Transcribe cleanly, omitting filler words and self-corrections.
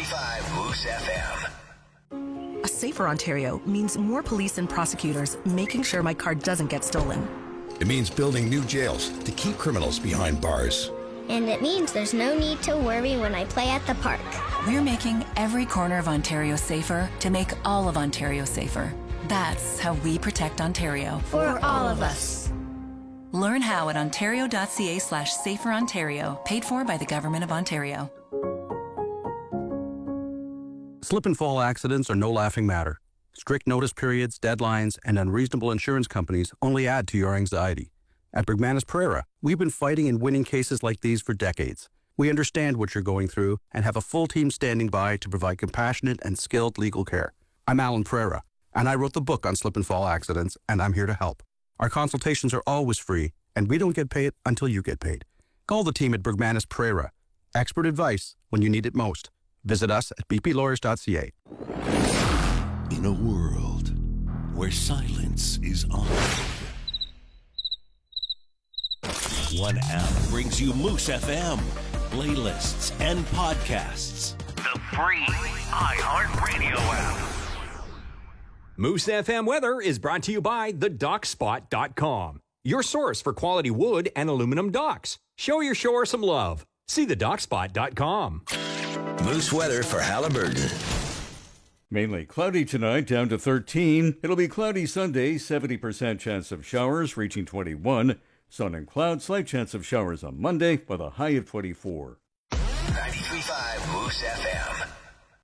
93.5 Moose FM. A safer Ontario means more police and prosecutors making sure my car doesn't get stolen. It means building new jails to keep criminals behind bars. And it means there's no need to worry when I play at the park. We're making every corner of Ontario safer to make all of Ontario safer. That's how we protect Ontario. For all of us. Learn how at ontario.ca/saferontario, paid for by the Government of Ontario. Slip and fall accidents are no laughing matter. Strict notice periods, deadlines, and unreasonable insurance companies only add to your anxiety. At Bergmanis Pereira, we've been fighting and winning cases like these for decades. We understand what you're going through and have a full team standing by to provide compassionate and skilled legal care. I'm Alan Pereira, and I wrote the book on slip and fall accidents, and I'm here to help. Our consultations are always free, and we don't get paid until you get paid. Call the team at Bergmanis Pereira. Expert advice when you need it most. Visit us at bplawyers.ca. In a world where silence is honored, one app brings you Moose FM, playlists, and podcasts. The free iHeartRadio app. Moose FM weather is brought to you by thedockspot.com, your source for quality wood and aluminum docks. Show your shore some love. See thedockspot.com. Moose weather for Halliburton. Mainly cloudy tonight, down to 13. It'll be cloudy Sunday, 70% chance of showers, reaching 21. Sun and clouds, slight chance of showers on Monday, with a high of 24. 93.5 Moose FM.